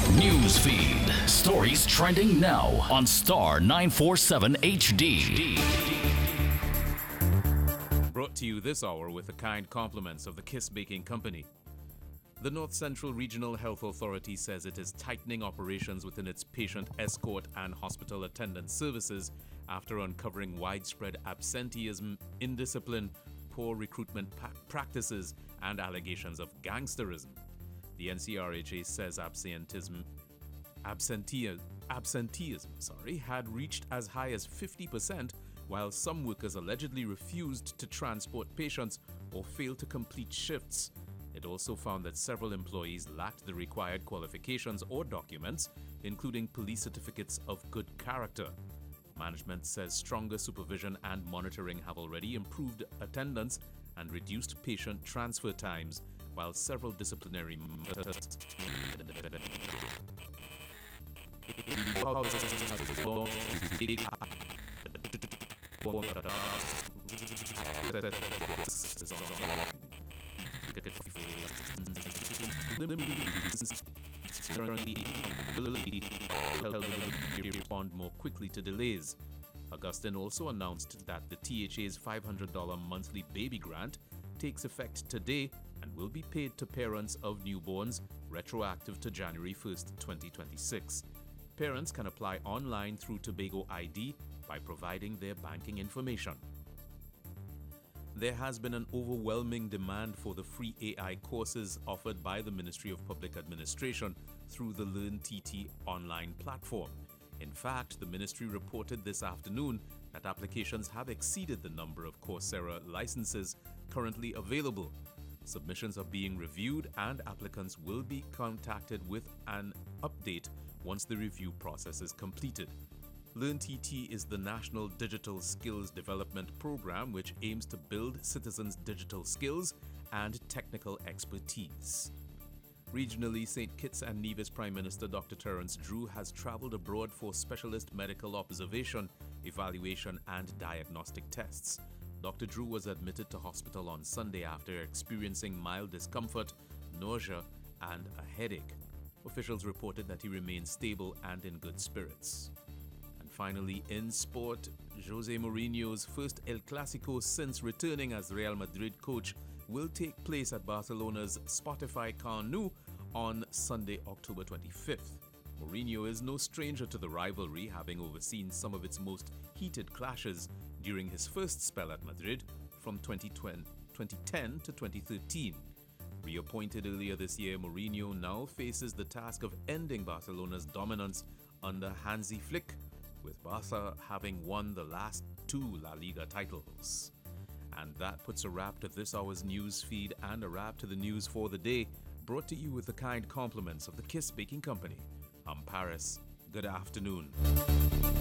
News feed. Stories trending now on Star 947 HD. Brought to you this hour with the kind compliments of the Kiss Baking Company. The North Central Regional Health Authority says it is tightening operations within its patient escort and hospital attendance services after uncovering widespread absenteeism, indiscipline, poor recruitment practices, and allegations of gangsterism. The NCRHA says absenteeism had reached as high as 50%, while some workers allegedly refused to transport patients or failed to complete shifts. It also found that several employees lacked the required qualifications or documents, including police certificates of good character. Management says stronger supervision and monitoring have already improved attendance and reduced patient transfer times, while several disciplinary respond more quickly to delays. Augustine also announced that the THA's $500 monthly baby grant takes effect today and will be paid to parents of newborns, retroactive to January 1st, 2026. Parents can apply online through Tobago ID by providing their banking information. There has been an overwhelming demand for the free AI courses offered by the Ministry of Public Administration through the LearnTT online platform. In fact, the ministry reported this afternoon that applications have exceeded the number of Coursera licenses currently available. Submissions are being reviewed and applicants will be contacted with an update once the review process is completed. LearnTT is the National Digital Skills Development Program which aims to build citizens' digital skills and technical expertise. Regionally, St. Kitts and Nevis Prime Minister Dr. Terence Drew has traveled abroad for specialist medical observation, evaluation, and diagnostic tests. Dr. Drew was admitted to hospital on Sunday after experiencing mild discomfort, nausea, and a headache. Officials reported that he remains stable and in good spirits. And finally, in sport, Jose Mourinho's first El Clasico since returning as Real Madrid coach will take place at Barcelona's Spotify Camp Nou on Sunday, October 25th. Mourinho is no stranger to the rivalry, having overseen some of its most heated clashes during his first spell at Madrid from 2010 to 2013. Reappointed earlier this year, Mourinho now faces the task of ending Barcelona's dominance under Hansi Flick, with Barca having won the last 2 La Liga titles. And that puts a wrap to this hour's news feed and a wrap to the news for the day, brought to you with the kind compliments of the Kiss Baking Company. I'm Paris. Good afternoon.